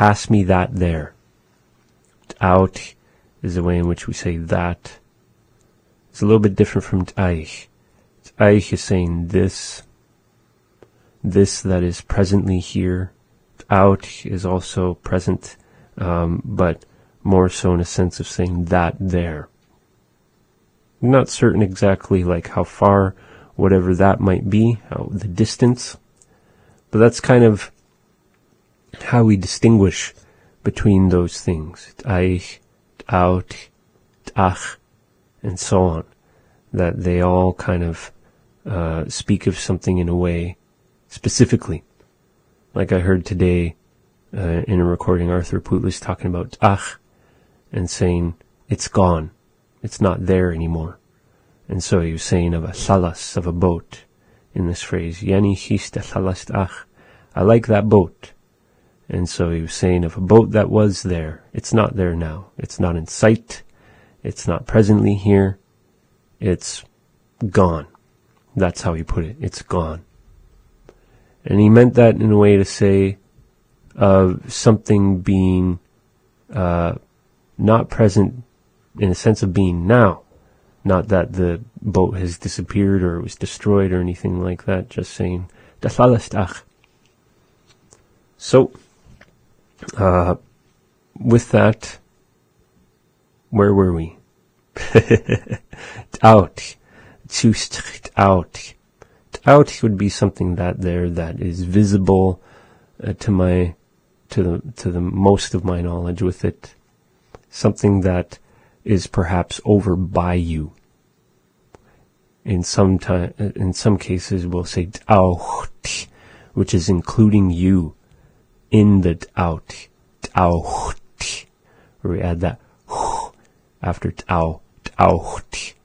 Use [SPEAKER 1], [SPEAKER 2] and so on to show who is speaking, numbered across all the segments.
[SPEAKER 1] pass me that there. Out is the way in which we say that. It's a little bit different from t'aich. T'aich is saying this that is presently here. Out is also present, but more so in a sense of saying that there. I'm not certain exactly like how far, whatever that might be, the distance, but that's kind of how we distinguish between those things. T'aich, t'aut, t'ach, and so on. That they all kind of speak of something in a way specifically. Like I heard today in a recording, Arthur Putlis talking about t'ach and saying it's gone. It's not there anymore. And so he was saying of a thalas, of a boat, in this phrase, Yani chista thalas t'ach. I like that boat. And so he was saying of a boat that was there, it's not there now. It's not in sight. It's not presently here. It's gone. That's how he put it. It's gone. And he meant that in a way to say of something being not present in a sense of being now. Not that the boat has disappeared or it was destroyed or anything like that. Just saying, so, with that, where were we? Out. Out. Out would be something that is visible to the most of my knowledge with it. Something that is perhaps over by you. In some cases we'll say t'aut, which is including you in the t'aut. T'aut. Where we add that after t'au. T'aut.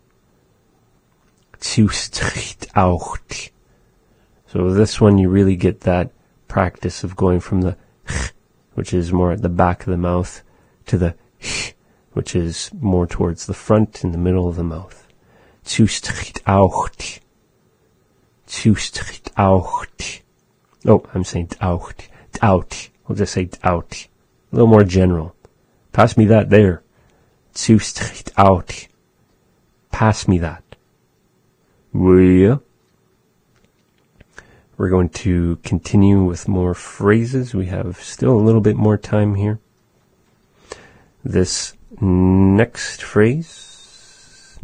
[SPEAKER 1] T'aut. So this one you really get that practice of going from the which is more at the back of the mouth, to the which is more towards the front in the middle of the mouth. T'aut. T'aut. Oh, I'm saying t'aut. T'aut. We'll just say t'aut. A little more general. Pass me that there. T'aut. Pass me that. We're going to continue with more phrases. We have still a little bit more time here. This next phrase,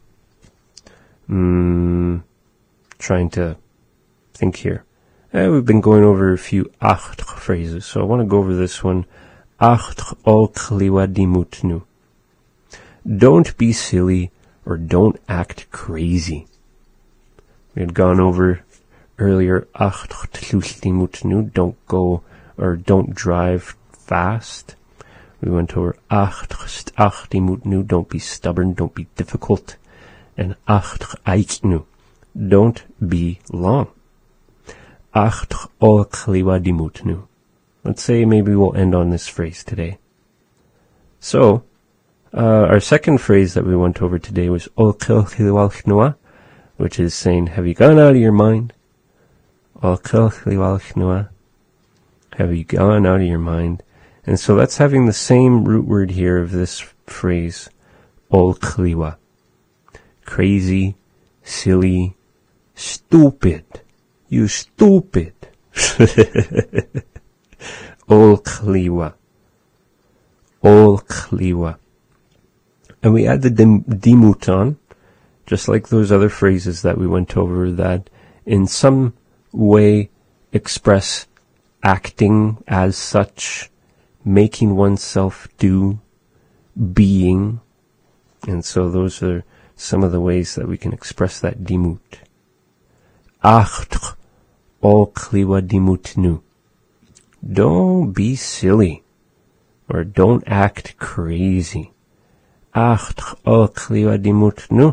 [SPEAKER 1] trying to think here. We've been going over a few acht phrases, so I want to go over this one. Acht ol kliwa dimutnu. Don't be silly or don't act crazy. We had gone over earlier, acht tlus dimutnu, don't go or don't drive fast. We went over acht dimutnu, don't be stubborn, don't be difficult. And acht aiknu, don't be long. Acht ol kliwa dimutnu. Let's say maybe we'll end on this phrase today. So, our second phrase that we went over today was ol kliwa, which is saying, have you gone out of your mind? Ol kliwa, have you gone out of your mind? And so that's having the same root word here of this phrase, ol kliwa. Crazy, silly, stupid. You stupid. Ol kliwa. Ol kliwa. And we add the dimut on, just like those other phrases that we went over that in some way express acting as such, making oneself do, being. And so those are some of the ways that we can express that dimut. Acht ol kliwa dimutnu. Don't be silly, or don't act crazy. Acht ol kliwa dimutnu.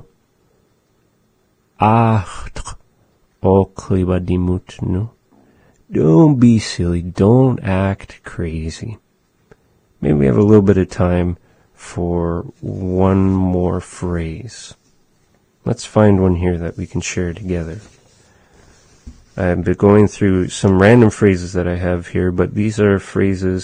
[SPEAKER 1] Acht ol kliwa dimutnu. Don't be silly, don't act crazy. Maybe we have a little bit of time for one more phrase. Let's find one here that we can share together. I've been going through some random phrases that I have here, but these are phrases